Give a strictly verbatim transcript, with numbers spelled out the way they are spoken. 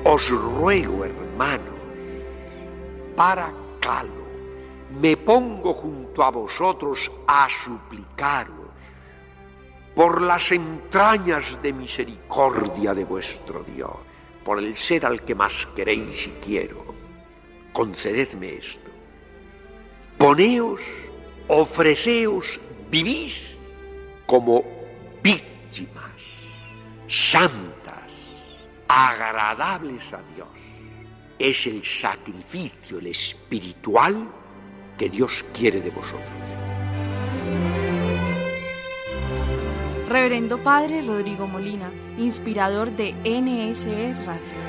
Os ruego, hermanos, para calo, me pongo junto a vosotros a suplicaros por las entrañas de misericordia de vuestro Dios, por el ser al que más queréis y quiero, concededme esto. Poneos, ofreceos, vivís como víctimas santas, agradables a Dios. Es el sacrificio, el espiritual que Dios quiere de vosotros. Reverendo Padre Rodrigo Molina, inspirador de N S E Radio.